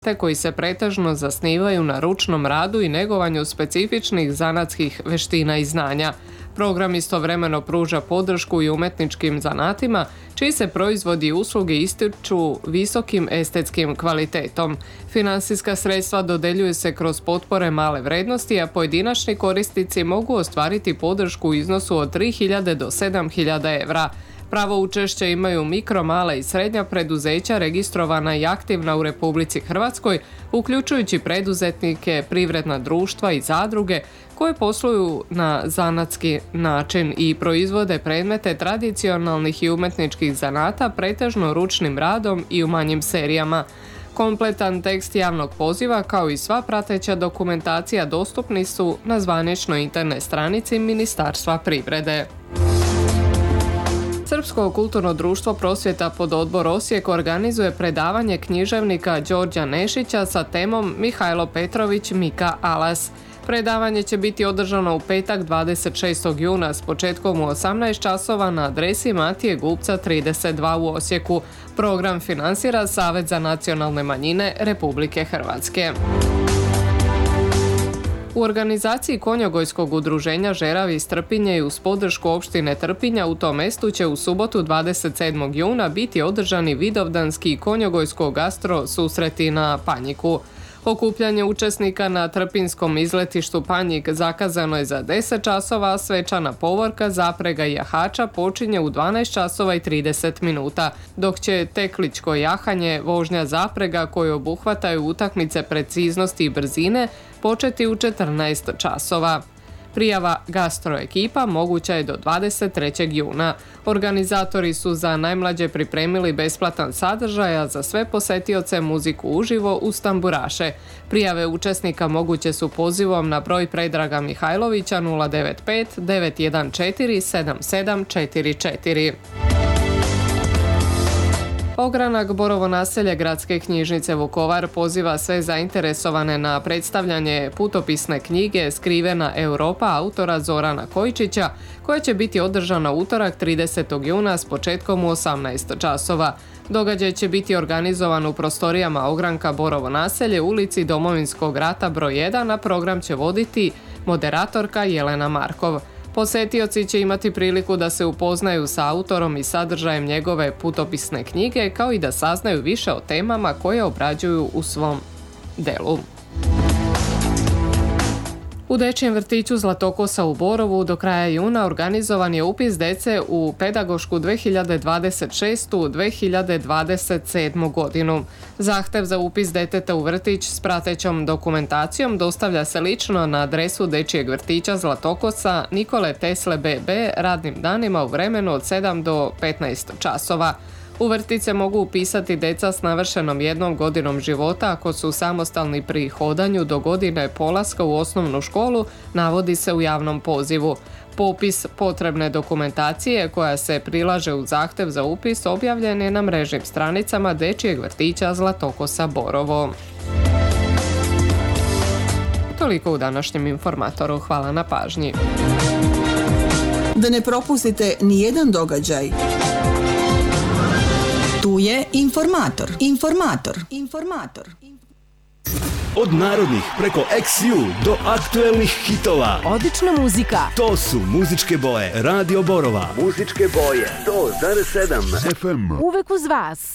te koji se pretežno zasnivaju na ručnom radu i negovanju specifičnih zanatskih veština i znanja. Program istovremeno pruža podršku i umetničkim zanatima, čiji se proizvodi i usluge ističu visokim estetskim kvalitetom. Finansijska sredstva dodeljuju se kroz potpore male vrednosti, a pojedinačni korisnici mogu ostvariti podršku u iznosu od 3.000 do 7.000 evra. Pravo učešće imaju mikro, mala i srednja preduzeća registrovana i aktivna u Republici Hrvatskoj, uključujući preduzetnike, privredna društva i zadruge koje posluju na zanatski način i proizvode predmete tradicionalnih i umetničkih zanata pretežno ručnim radom i u manjim serijama. Kompletan tekst javnog poziva kao i sva prateća dokumentacija dostupni su na zvaničnoj internet stranici Ministarstva privrede. Srpsko kulturno društvo Prosvjeta Pododbor Osijek organizuje predavanje književnika Đorđa Nešića sa temom Mihajlo Petrović, Mika Alas. Predavanje će biti održano u petak 26. juna s početkom u 18 časova na adresi Matije Gupca 32 u Osijeku. Program finansira Savez za nacionalne manjine Republike Hrvatske. U organizaciji Konjogojskog udruženja Žeravi iz Trpinje i uz podršku opštine Trpinja u tom mestu će u subotu 27. juna biti održani vidovdanski konjogojsko gastro susreti na Panjiku. Okupljanje učesnika na trpinskom izletištu Panjik zakazano je za 10 časova, a svečana povorka, zaprega i jahača počinje u 12 časova i 30 minuta, dok će tekličko jahanje, vožnja zaprega koje obuhvataju utakmice preciznosti i brzine početi u 14 časova. Prijava gastro ekipa moguća je do 23. juna. Organizatori su za najmlađe pripremili besplatan sadržaj, a za sve posetioce muziku uživo uz tamburaše. Prijave učesnika moguće su pozivom na broj Predraga Mihajlovića 095 914 7744. Ogranak Borovo naselje Gradske knjižnice Vukovar poziva sve zainteresovane na predstavljanje putopisne knjige Skrivena Europa autora Zorana Kojčića, koja će biti održana utorak 30. juna s početkom u 18 časova. Događaj će biti organizovan u prostorijama ogranka Borovo naselje, ulici Domovinskog rata broj 1, a program će voditi moderatorka Jelena Markov. Posetioci će imati priliku da se upoznaju sa autorom i sadržajem njegove putopisne knjige, kao i da saznaju više o temama koje obrađuju u svom delu. U Dečjem vrtiću Zlatokosa u Borovu do kraja juna organizovan je upis dece u pedagošku 2026-2027 godinu. Zahtev za upis deteta u vrtić s pratećom dokumentacijom dostavlja se lično na adresu Dečjeg vrtića Zlatokosa Nikole Tesle BB radnim danima u vremenu od 7 do 15 časova. U vrtić se mogu upisati deca s navršenom 1 godinom života ako su samostalni pri hodanju do godine polaska u osnovnu školu, navodi se u javnom pozivu. Popis potrebne dokumentacije koja se prilaže u zahtev za upis objavljen je na mrežnim stranicama Dečjeg vrtića Zlatokosa Borovo. Toliko u današnjem Informatoru. Hvala na pažnji. Da ne propustite ni jedan događaj. Tu je Informator. Od narodnih preko XU do aktuelnih hitova. Odlična muzika. To su muzičke boje Radio Borova. Muzičke boje 100,7 FM. Uvek uz vas.